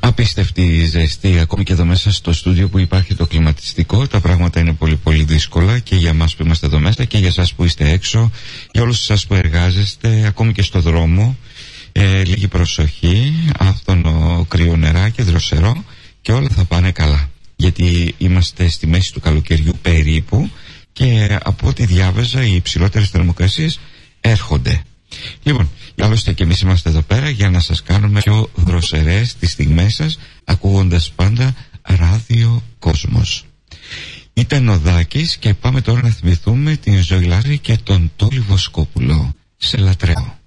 Απίστευτη ζέστη, ακόμη και εδώ μέσα στο στούντιο που υπάρχει το κλιματιστικό. Τα πράγματα είναι πολύ πολύ δύσκολα και για μας που είμαστε εδώ μέσα και για εσάς που είστε έξω, για όλους εσάς που εργάζεστε, ακόμη και στο δρόμο. Λίγη προσοχή, άφθονο κρύο νεράκι, δροσερό, και όλα θα πάνε καλά, γιατί είμαστε στη μέση του καλοκαιριού περίπου και από ό,τι διάβαζα οι υψηλότερες θερμοκρασίες έρχονται. Λοιπόν, άλλωστε και εμείς είμαστε εδώ πέρα για να σας κάνουμε πιο δροσερές τις στιγμές σας, ακούγοντας πάντα ράδιο Κόσμος. Ήταν ο Δάκης και πάμε τώρα να θυμηθούμε την Ζωή Λάρη και τον Τόλι Βοσκόπουλο. Σε λατρεύω.